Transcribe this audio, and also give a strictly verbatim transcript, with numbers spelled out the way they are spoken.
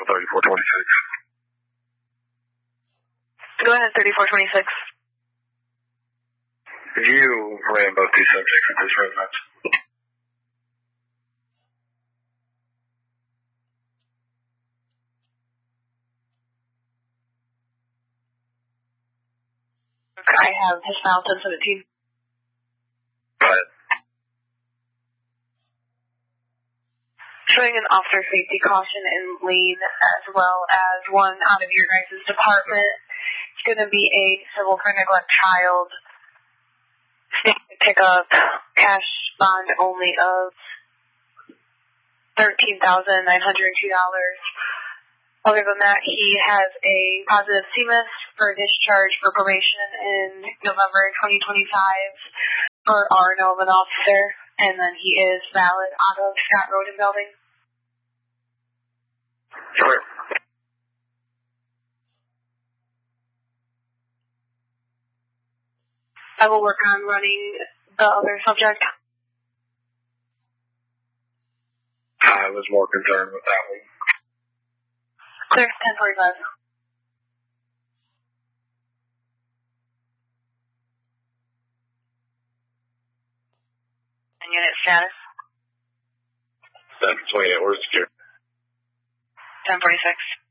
Central thirty-four twenty-six. Go ahead, thirty-four twenty-six. You ran both these subjects at this residence. I have his file ten seventeen. Go ahead. Showing an officer safety caution in lane as well as one out of your guys' department. It's going to be a civil for neglect child. Pick up cash bond only of thirteen thousand nine hundred two dollars. Other than that, he has a positive C M I S for discharge for probation in November twenty twenty-five for R N O of an officer, and then he is valid out of Scott Road and Building. Sure. I will work on running the other subject. I was more concerned with that one. Clear, ten forty-five. And unit status? seven twenty-eight, we're secure. ten forty-six.